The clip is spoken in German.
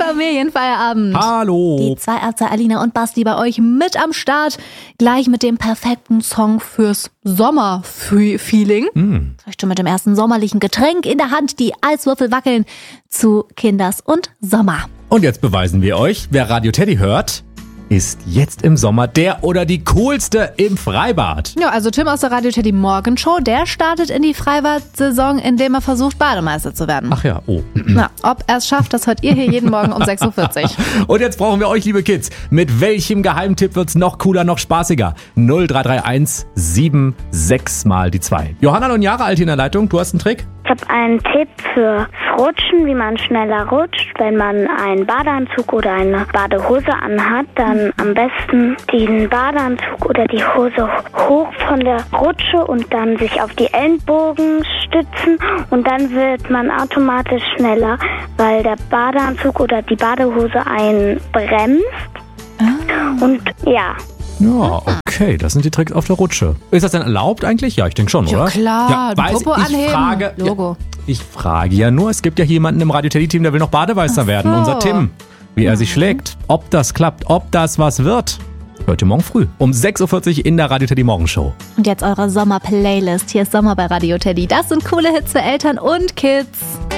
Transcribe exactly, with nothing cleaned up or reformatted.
Familienfeierabend. Hallo. Die zwei Ärzte Alina und Basti bei euch mit am Start. Gleich mit dem perfekten Song fürs Sommerfeeling. Mm. Vielleicht schon mit dem ersten sommerlichen Getränk in der Hand, die Eiswürfel wackeln zu Kinders und Sommer. Und jetzt beweisen wir euch, wer Radio Teddy hört, ist jetzt im Sommer der oder die coolste im Freibad. Ja, also Tim aus der Radio Teddy Morgenshow, der startet in die Freibad-Saison, indem er versucht, Bademeister zu werden. Ach ja, oh. Na, ob er es schafft, das hört ihr hier jeden Morgen um sechs Uhr vierzig. Und jetzt brauchen wir euch, liebe Kids. Mit welchem Geheimtipp wird's noch cooler, noch spaßiger? null drei drei eins sieben sechs mal die zwei. Johanna, neun Jahre alt hier in der Leitung. Du hast einen Trick? Ich habe einen Tipp für Rutschen, wie man schneller rutscht. Wenn man einen Badeanzug oder eine Badehose anhat, dann am besten den Badeanzug oder die Hose hoch von der Rutsche und dann sich auf die Ellenbogen stützen und dann wird man automatisch schneller, weil der Badeanzug oder die Badehose einen bremst. Ah. Und ja. Ja, okay, das sind die Tricks auf der Rutsche. Ist das denn erlaubt eigentlich? Ja, ich denke schon, Ja oder? klar, ja, die weiß, Popo ich anheben, frage, Logo. Ja, ich frage ja nur, es gibt ja jemanden im Radio Teddy Team, der will noch Bademeister Ach werden, so. unser Tim. Wie er sich schlägt, ob das klappt, ob das was wird. Hört ihr morgen früh um sechs Uhr vierzig in der Radio Teddy Morgenshow. Und jetzt eure Sommer-Playlist. Hier ist Sommer bei Radio Teddy. Das sind coole Hits für Eltern und Kids.